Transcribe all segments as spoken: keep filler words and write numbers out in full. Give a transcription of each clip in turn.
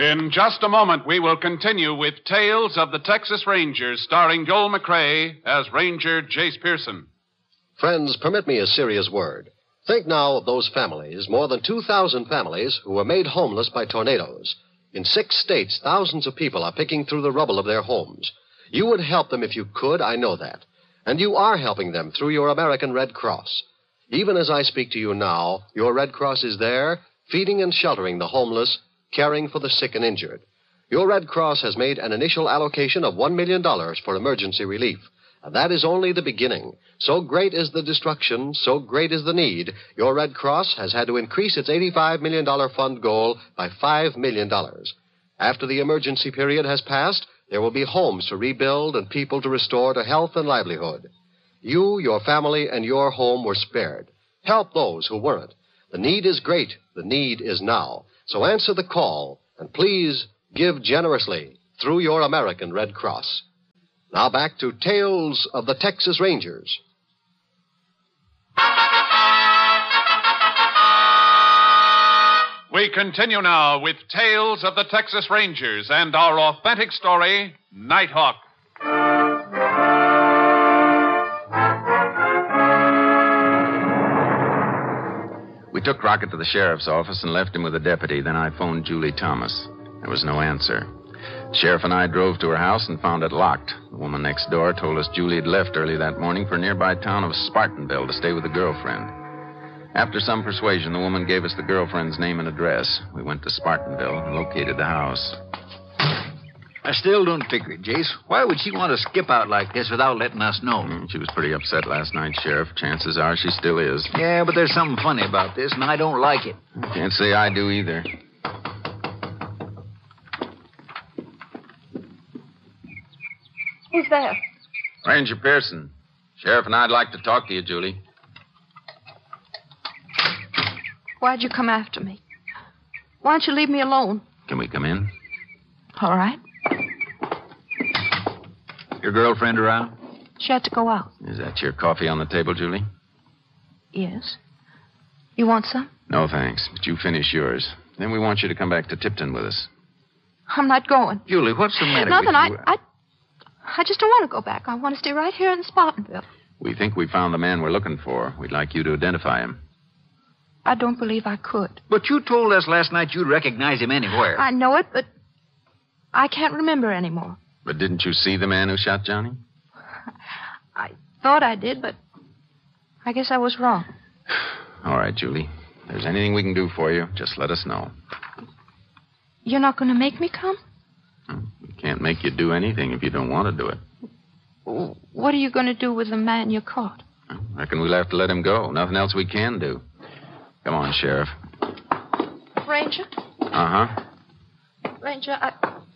In just a moment, we will continue with Tales of the Texas Rangers, starring Joel McCrea as Ranger Jace Pearson. Friends, permit me a serious word. Think now of those families, more than two thousand families, who were made homeless by tornadoes. In six states, thousands of people are picking through the rubble of their homes. You would help them if you could, I know that. And you are helping them through your American Red Cross. Even as I speak to you now, your Red Cross is there, feeding and sheltering the homeless, caring for the sick and injured. Your Red Cross has made an initial allocation of one million dollars for emergency relief. And that is only the beginning. So great is the destruction, so great is the need, your Red Cross has had to increase its eighty-five million dollars fund goal by five million dollars. After the emergency period has passed, there will be homes to rebuild and people to restore to health and livelihood. You, your family, and your home were spared. Help those who weren't. The need is great. The need is now. So answer the call, and please give generously through your American Red Cross. Now back to Tales of the Texas Rangers. We continue now with Tales of the Texas Rangers and our authentic story, Nighthawk. We took Crockett to the sheriff's office and left him with a deputy. Then I phoned Julie Thomas. There was no answer. The sheriff and I drove to her house and found it locked. The woman next door told us Julie had left early that morning for a nearby town of Spartanville to stay with a girlfriend. After some persuasion, the woman gave us the girlfriend's name and address. We went to Spartanville and located the house. I still don't figure it, Jace. Why would she want to skip out like this without letting us know? Mm, she was pretty upset last night, Sheriff. Chances are she still is. Yeah, but there's something funny about this, and I don't like it. Can't say I do either. Who's there? Ranger Pearson. Sheriff and I'd like to talk to you, Julie. Why'd you come after me? Why don't you leave me alone? Can we come in? All right. Your girlfriend around? She had to go out. Is that your coffee on the table, Julie? Yes. You want some? No, thanks. But you finish yours. Then we want you to come back to Tipton with us. I'm not going. Julie, what's the matter Nothing. with I, you? I, I just don't want to go back. I want to stay right here in Spartanville. We think we found the man we're looking for. We'd like you to identify him. I don't believe I could. But you told us last night you'd recognize him anywhere. I know it, but I can't remember anymore. But didn't you see the man who shot Johnny? I thought I did, but I guess I was wrong. All right, Julie. If there's anything we can do for you, just let us know. You're not going to make me come? We can't make you do anything if you don't want to do it. What are you going to do with the man you caught? I reckon we'll have to let him go. Nothing else we can do. Come on, Sheriff. Ranger? Uh-huh. Ranger, I...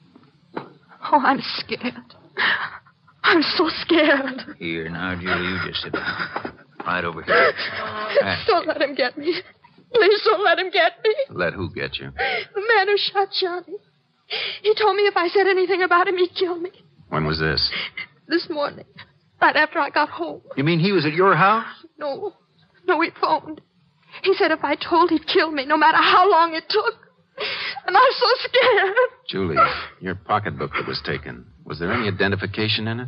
Oh, I'm scared. I'm so scared. Here, now, Julie, you just sit down. Right over here. Right. Don't let him get me. Please don't let him get me. Let who get you? The man who shot Johnny. He told me if I said anything about him, he'd kill me. When was this? This morning. Right after I got home. You mean he was at your house? No. No, he phoned. He said if I told, he'd kill me, no matter how long it took. And I'm so scared. Julie, your pocketbook that was taken, was there any identification in it?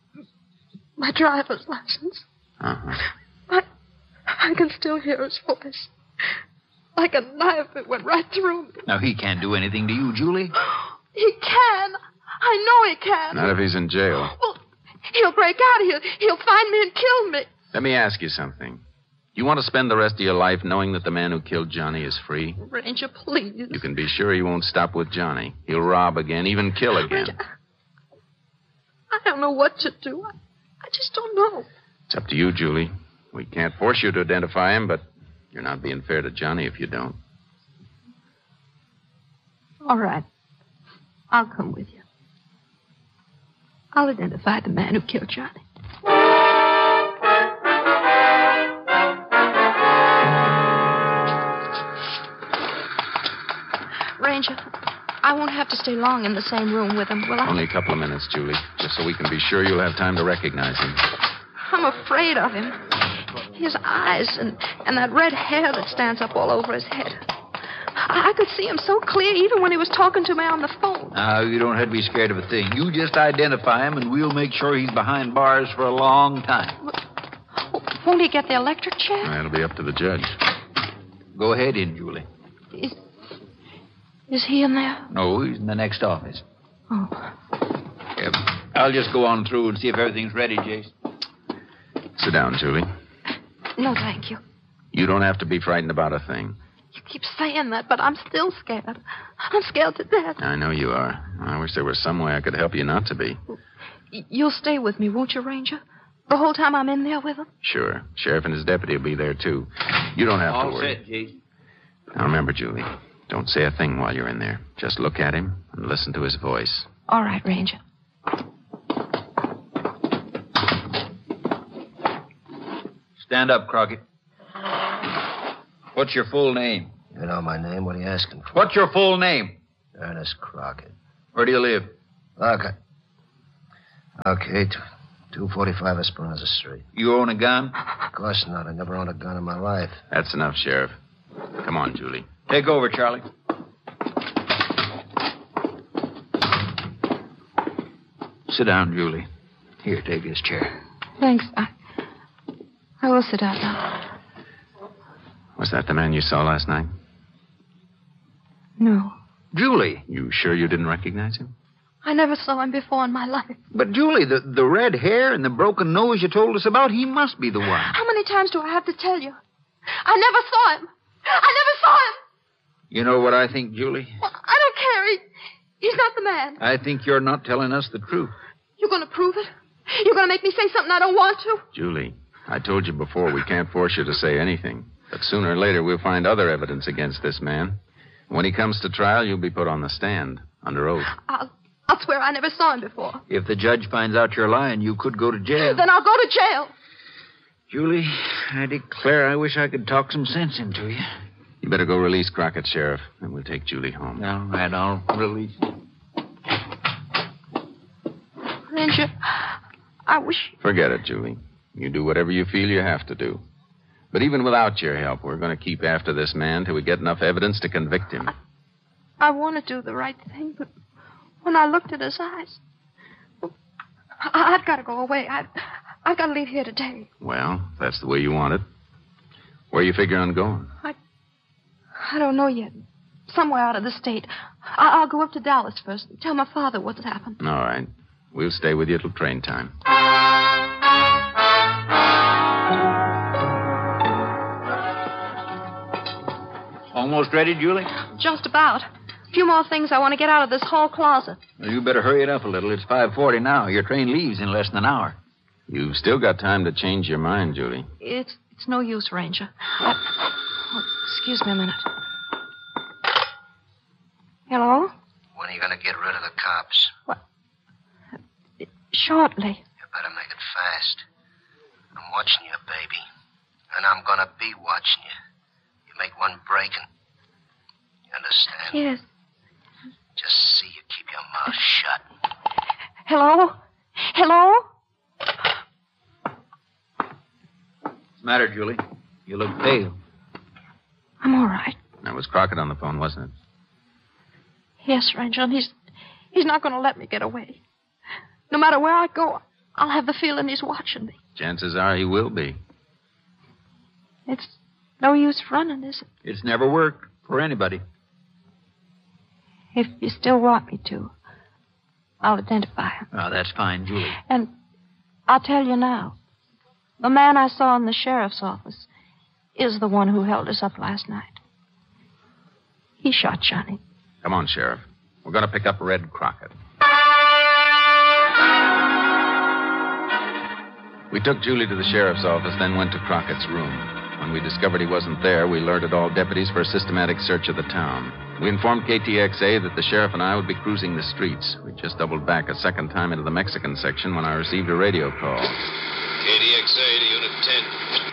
My driver's license. Uh-huh. I, I can still hear his voice. Like a knife, it went right through me. Now, he can't do anything to you, Julie. He can. I know he can. Not if he's in jail. Well, he'll break out. He'll, he'll find me and kill me. Let me ask you something. You want to spend the rest of your life knowing that the man who killed Johnny is free? Ranger, please. You can be sure he won't stop with Johnny. He'll rob again, even kill again. Ranger, I don't know what to do. I, I just don't know. It's up to you, Julie. We can't force you to identify him, but you're not being fair to Johnny if you don't. All right. I'll come with you. I'll identify the man who killed Johnny. Ranger, I won't have to stay long in the same room with him, will I? Only a couple of minutes, Julie, just so we can be sure you'll have time to recognize him. I'm afraid of him. His eyes and, and that red hair that stands up all over his head. I, I could see him so clear even when he was talking to me on the phone. Now, you don't have to be scared of a thing. You just identify him, and we'll make sure he's behind bars for a long time. Won't he get the electric chair? That'll be up to the judge. Go ahead in, Julie. Is, is he in there? No, he's in the next office. Oh. Yep. I'll just go on through and see if everything's ready, Jace. Sit down, Julie. No, thank you. You don't have to be frightened about a thing. You keep saying that, but I'm still scared. I'm scared to death. I know you are. I wish there was some way I could help you not to be. Y- You'll stay with me, won't you, Ranger? The whole time I'm in there with him? Sure. Sheriff and his deputy will be there, too. You don't have All to worry. set, Jace. Now, remember, Julie, don't say a thing while you're in there. Just look at him and listen to his voice. All right, Ranger. Stand up, Crockett. What's your full name? You know my name. What are you asking for? What's your full name? Ernest Crockett. Where do you live? Okay. Okay, t- two forty-five Esperanza Street. You own a gun? Of course not. I never owned a gun in my life. That's enough, Sheriff. Come on, Julie. Take over, Charlie. Sit down, Julie. Here, take this chair. Thanks. I, I will sit down now. Was that the man you saw last night? No. Julie. You sure you didn't recognize him? I never saw him before in my life. But, Julie, the, the red hair and the broken nose you told us about, he must be the one. How many times do I have to tell you? I never saw him. I never saw him. You know what I think, Julie? Well, I don't care. He, he's not the man. I think you're not telling us the truth. You're going to prove it? You're going to make me say something I don't want to? Julie, I told you before we can't force you to say anything. But sooner or later we'll find other evidence against this man. When he comes to trial, you'll be put on the stand, under oath. I'll, I'll swear I never saw him before. If the judge finds out you're lying, you could go to jail. Then I'll go to jail. Julie, I declare I wish I could talk some sense into you. You better go release Crockett, Sheriff, and we'll take Julie home. All right, I'll release you. Ranger, I wish... Forget it, Julie. You do whatever you feel you have to do. But even without your help, we're going to keep after this man till we get enough evidence to convict him. I, I want to do the right thing, but when I looked at his eyes... I, I've got to go away. I, I've got to leave here today. Well, if that's the way you want it. Where you figure on going? I... I don't know yet. Somewhere out of the state. I, I'll go up to Dallas first and tell my father what's happened. All right. We'll stay with you till train time. Almost ready, Julie? Just about. A few more things I want to get out of this hall closet. Well, you better hurry it up a little. It's five forty now. Your train leaves in less than an hour. You've still got time to change your mind, Julie. It's it's no use, Ranger. I... Oh, excuse me a minute. Hello? When are you going to get rid of the cops? What? Shortly. You better make it fast. I'm watching you, baby. And I'm going to be watching you. You make one break and... You understand? Yes. Just see you keep your mouth shut. Hello? Hello? What's the matter, Julie? You look pale. I'm all right. That was Crockett on the phone, wasn't it? Yes, Ranger, and he's he's not going to let me get away. No matter where I go, I'll have the feeling he's watching me. Chances are he will be. It's no use running, is it? It's never worked for anybody. If you still want me to, I'll identify him. Oh, that's fine, Julie. And I'll tell you now, the man I saw in the sheriff's office is the one who held us up last night. He shot Johnny. Come on, Sheriff. We're going to pick up Red Crockett. We took Julie to the sheriff's office, then went to Crockett's room. When we discovered he wasn't there, we alerted all deputies for a systematic search of the town. We informed K T X A that the sheriff and I would be cruising the streets. We just doubled back a second time into the Mexican section when I received a radio call. K T X A to Unit ten.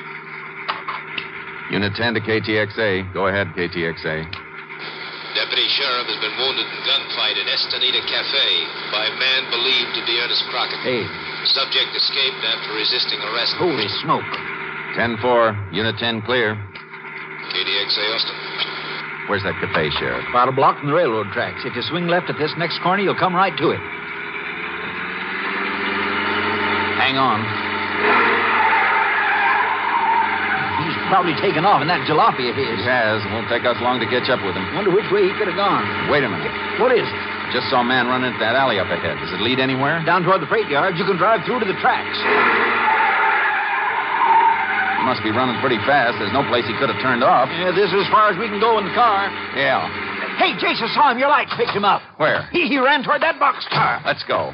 Unit ten to K T X A. Go ahead, K T X A. Deputy Sheriff has been wounded in gunfight at Estanita Cafe by a man believed to be Ernest Crockett. Hey. Subject escaped after resisting arrest. Holy smoke. ten four. Unit ten clear. K T X A Austin. Where's that cafe, Sheriff? About a block from the railroad tracks. If you swing left at this next corner, you'll come right to it. Hang on. He's probably taken off in that jalopy of his. He has. It won't take us long to catch up with him. Wonder which way he could have gone. Wait a minute. What is it? Just saw a man run into that alley up ahead. Does it lead anywhere? Down toward the freight yards, you can drive through to the tracks. He must be running pretty fast. There's no place he could have turned off. Yeah, this is as far as we can go in the car. Yeah. Hey, Jason saw him. Your lights picked him up. Where? He, he ran toward that boxcar. Let's go.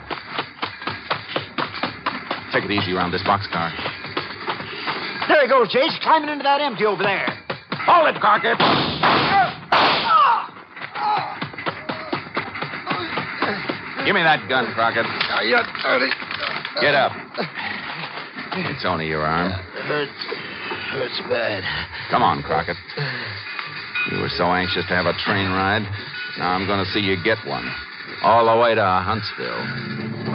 Take it easy around this boxcar. There he goes, Chase, climbing into that empty over there. Hold it, Crockett. Give me that gun, Crockett. Are you dirty? Get up. It's only your arm. Hurts. Hurts bad. Come on, Crockett. You were so anxious to have a train ride. Now I'm going to see you get one. All the way to Huntsville.